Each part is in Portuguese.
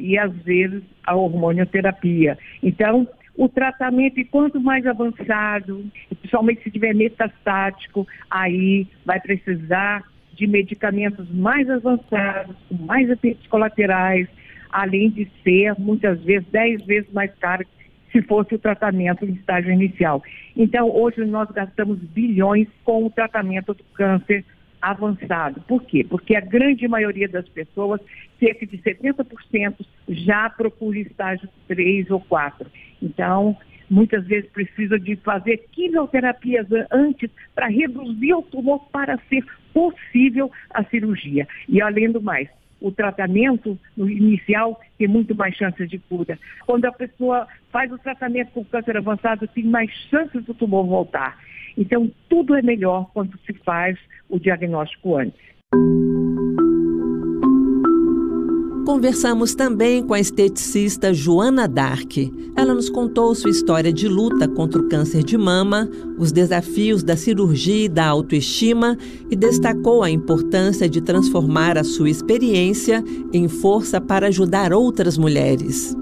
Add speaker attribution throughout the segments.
Speaker 1: e às vezes a hormonioterapia. Então, o tratamento, e quanto mais avançado, principalmente se tiver metastático, aí vai precisar de medicamentos mais avançados, com mais efeitos colaterais, além de ser, muitas vezes, 10 vezes mais caro se fosse o tratamento em estágio inicial. Então, hoje nós gastamos bilhões com o tratamento do câncer avançado. Por quê? Porque a grande maioria das pessoas, cerca de 70%, já procura estágio 3 ou 4. Então, muitas vezes precisa de fazer quimioterapias antes para reduzir o tumor para ser possível a cirurgia. E além do mais, o tratamento no inicial tem muito mais chances de cura. Quando a pessoa faz o tratamento com câncer avançado, tem mais chances do tumor voltar. Então, tudo é melhor quando se faz o diagnóstico antes.
Speaker 2: Conversamos também com a esteticista Joana Dark. Ela nos contou sua história de luta contra o câncer de mama, os desafios da cirurgia e da autoestima e destacou a importância de transformar a sua experiência em força para ajudar outras mulheres.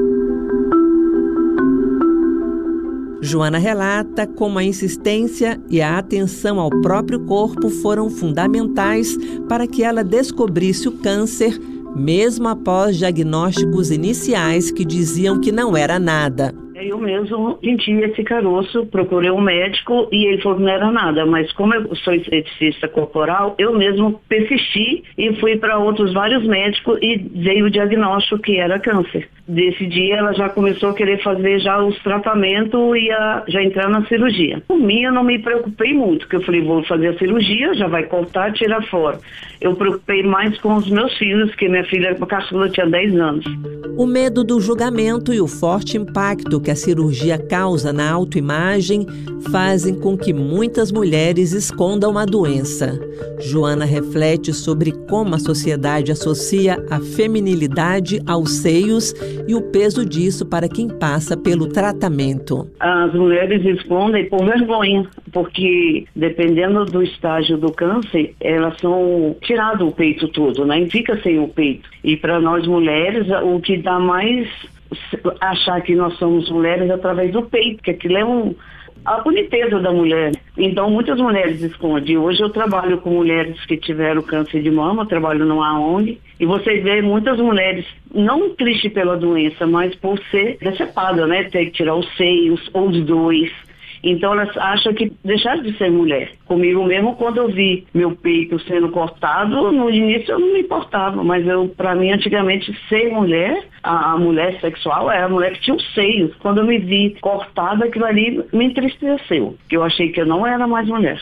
Speaker 2: Joana relata como a insistência e a atenção ao próprio corpo foram fundamentais para que ela descobrisse o câncer, mesmo após diagnósticos iniciais que diziam que não era nada.
Speaker 3: Eu mesmo senti esse caroço, procurei um médico e ele falou que não era nada, mas como eu sou esteticista corporal, eu mesmo persisti e fui para outros vários médicos e veio o diagnóstico que era câncer. Desse dia ela já começou a querer fazer já os tratamentos e já entrar na cirurgia. Por mim eu não me preocupei muito, porque eu falei, vou fazer a cirurgia, já vai cortar, tirar fora. Eu preocupei mais com os meus filhos, que minha filha caçula tinha 10 anos.
Speaker 2: O medo do julgamento e o forte impacto que a cirurgia causa na autoimagem fazem com que muitas mulheres escondam a doença. Joana reflete sobre como a sociedade associa a feminilidade aos seios e o peso disso para quem passa pelo tratamento.
Speaker 3: As mulheres escondem por vergonha, porque dependendo do estágio do câncer, elas são tiradas o peito todo, né? E fica sem o peito. E para nós mulheres, o que dá mais achar que nós somos mulheres através do peito, que aquilo é a boniteza da mulher. Então muitas mulheres escondem. Hoje eu trabalho com mulheres que tiveram câncer de mama, trabalho numa ONG, e você vê muitas mulheres não tristes pela doença, mas por ser decepada, né? Ter que tirar os seios ou os dois. Então elas acham que deixaram de ser mulher. Comigo mesmo, quando eu vi meu peito sendo cortado, no início eu não me importava, mas para mim antigamente ser mulher, a mulher sexual é a mulher que tinha os seios. Quando eu me vi cortada, aquilo ali me entristeceu, que eu achei que eu não era mais mulher.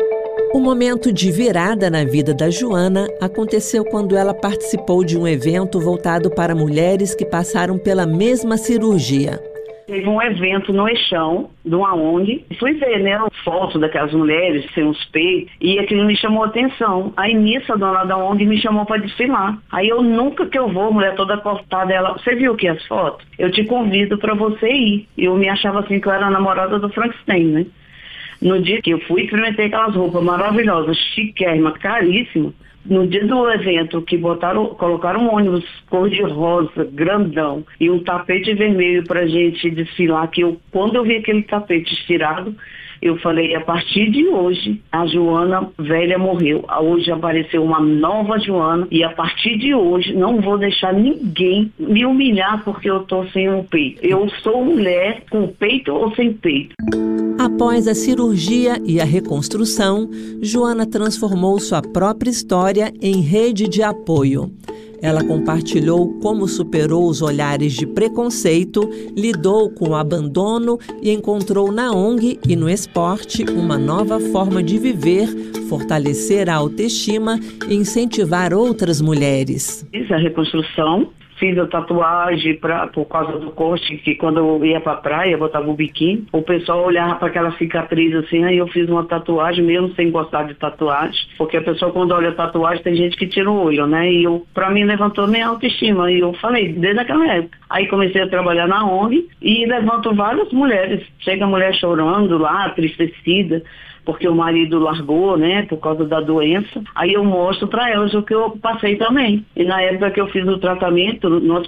Speaker 2: O momento de virada na vida da Joana aconteceu quando ela participou de um evento voltado para mulheres que passaram pela mesma cirurgia.
Speaker 3: Teve um evento no Eixão, de uma ONG. Fui ver, né, fotos daquelas mulheres sem os peitos, e aquilo me chamou a atenção. Aí nisso, a dona da ONG me chamou para desfilar. Aí eu nunca que eu vou, mulher toda cortada, ela, você viu que as fotos? Eu te convido para você ir. Eu me achava assim que eu era a namorada do Frankenstein, né? No dia que eu fui, experimentei aquelas roupas maravilhosas, chiquérrimas, caríssimas. No dia do evento, que colocaram um ônibus cor-de-rosa, grandão, e um tapete vermelho pra gente desfilar, que quando eu vi aquele tapete estirado, eu falei, a partir de hoje, a Joana velha morreu. Hoje apareceu uma nova Joana, e a partir de hoje, não vou deixar ninguém me humilhar porque eu tô sem um peito. Eu sou mulher com peito ou sem peito.
Speaker 2: Após a cirurgia e a reconstrução, Joana transformou sua própria história em rede de apoio. Ela compartilhou como superou os olhares de preconceito, lidou com o abandono e encontrou na ONG e no esporte uma nova forma de viver, fortalecer a autoestima e incentivar outras mulheres.
Speaker 3: Fiz a reconstrução. Fiz a tatuagem por causa do corte, que quando eu ia pra praia, botava o biquíni, o pessoal olhava para aquela cicatriz assim, aí eu fiz uma tatuagem, mesmo sem gostar de tatuagem, porque a pessoa quando olha a tatuagem, tem gente que tira o olho, né, e pra mim levantou minha autoestima, e eu falei, desde aquela época. Aí comecei a trabalhar na ONG, e levanto várias mulheres, chega a mulher chorando lá, tristecida, porque o marido largou, né, por causa da doença. Aí eu mostro para elas o que eu passei também. E na época que eu fiz o tratamento, nós